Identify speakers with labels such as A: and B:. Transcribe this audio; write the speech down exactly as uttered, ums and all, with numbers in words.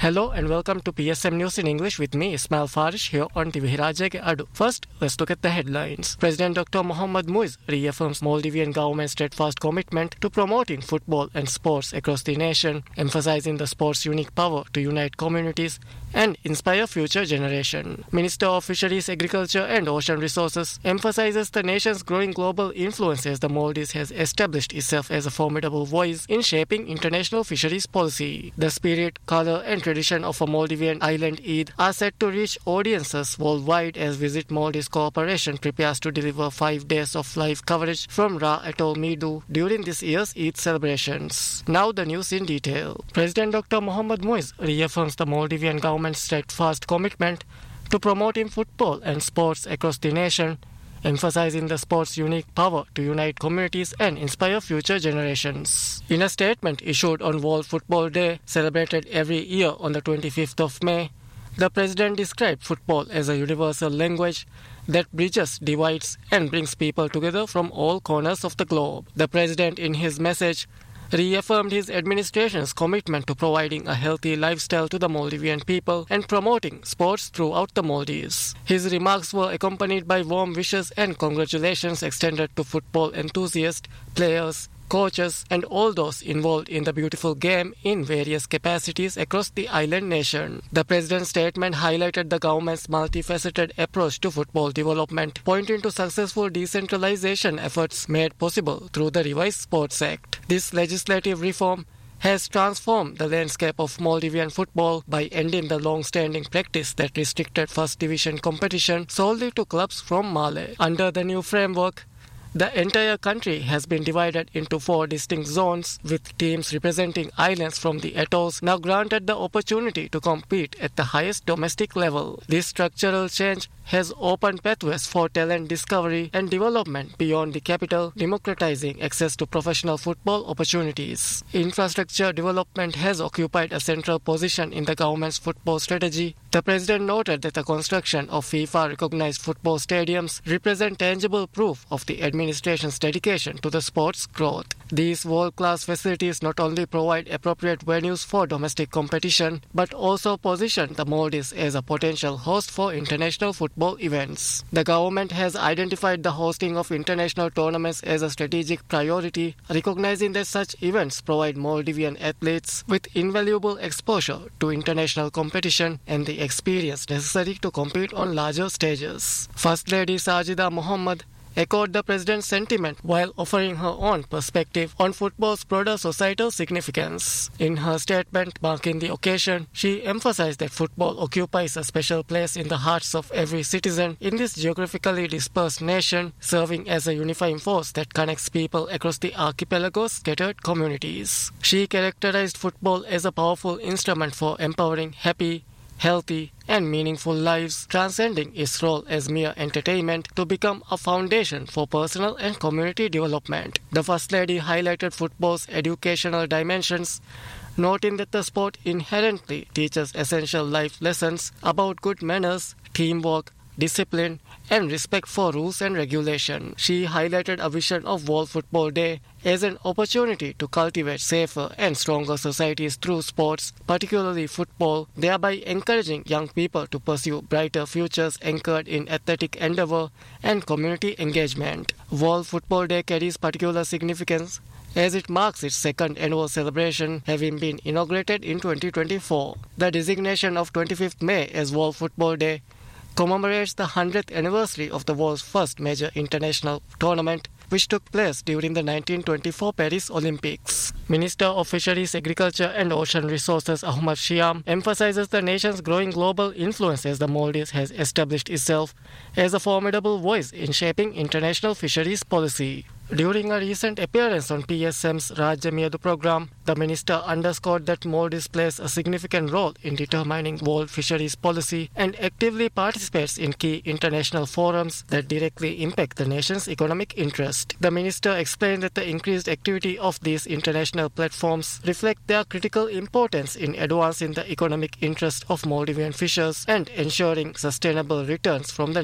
A: Hello and welcome to P S M News in English with me, Ismail Farish, here on T V Hiraje ke Adu. First, let's look at the headlines. President Doctor Mohammad Muiz reaffirms Maldivian government's steadfast commitment to promoting football and sports across the nation, emphasizing the sport's unique power to unite communities and inspire future generations. Minister of Fisheries, Agriculture and Ocean Resources emphasizes the nation's growing global influence as the Maldives has established itself as a formidable voice in shaping international fisheries policy. The spirit, color and tradition of a Maldivian island Eid are set to reach audiences worldwide as Visit Maldives Corporation prepares to deliver five days of live coverage from Ra Atoll Midu during this year's Eid celebrations. Now the news in detail. President Doctor Mohammad Muiz reaffirms the Maldivian government's steadfast commitment to promoting football and sports across the nation, emphasizing the sport's unique power to unite communities and inspire future generations. In a statement issued on World Football Day, celebrated every year on the twenty-fifth of May, the President described football as a universal language that bridges divides and brings people together from all corners of the globe. The President, in his message, reaffirmed his administration's commitment to providing a healthy lifestyle to the Maldivian people and promoting sports throughout the Maldives. His remarks were accompanied by warm wishes and congratulations extended to football enthusiasts, players, coaches and all those involved in the beautiful game in various capacities across the island nation. The President's statement highlighted the government's multifaceted approach to football development, pointing to successful decentralization efforts made possible through the revised Sports Act. This legislative reform has transformed the landscape of Maldivian football by ending the long-standing practice that restricted first division competition solely to clubs from Malé. Under the new framework, the entire country has been divided into four distinct zones, with teams representing islands from the atolls now granted the opportunity to compete at the highest domestic level. This structural change has opened pathways for talent discovery and development beyond the capital, democratizing access to professional football opportunities. Infrastructure development has occupied a central position in the government's football strategy. The President noted that the construction of FIFA-recognized football stadiums represent tangible proof of the administration's dedication to the sport's growth. These world-class facilities not only provide appropriate venues for domestic competition, but also position the Maldives as a potential host for international football events. The government has identified the hosting of international tournaments as a strategic priority, recognizing that such events provide Maldivian athletes with invaluable exposure to international competition and the experience necessary to compete on larger stages. First Lady Sajida Mohammed echoed the President's sentiment while offering her own perspective on football's broader societal significance. In her statement marking the occasion, she emphasized that football occupies a special place in the hearts of every citizen in this geographically dispersed nation, serving as a unifying force that connects people across the archipelago's scattered communities. She characterized football as a powerful instrument for empowering happy, healthy and meaningful lives, transcending its role as mere entertainment to become a foundation for personal and community development. The First Lady highlighted football's educational dimensions, noting that the sport inherently teaches essential life lessons about good manners, teamwork, discipline and respect for rules and regulation. She highlighted a vision of World Football Day as an opportunity to cultivate safer and stronger societies through sports, particularly football, thereby encouraging young people to pursue brighter futures anchored in athletic endeavor and community engagement. World Football Day carries particular significance as it marks its second annual celebration, having been inaugurated in twenty twenty-four. The designation of twenty-fifth May as World Football Day commemorates the one hundredth anniversary of the world's first major international tournament, which took place during the nineteen twenty-four Paris Olympics. Minister of Fisheries, Agriculture and Ocean Resources Ahmad Shiam emphasizes the nation's growing global influence as the Maldives has established itself as a formidable voice in shaping international fisheries policy. During a recent appearance on P S M's Rajya Miyadu program, the minister underscored that Maldives plays a significant role in determining world fisheries policy and actively participates in key international forums that directly impact the nation's economic interest. The minister explained that the increased activity of these international platforms reflect their critical importance in advancing the economic interest of Maldivian fishers and ensuring sustainable returns from the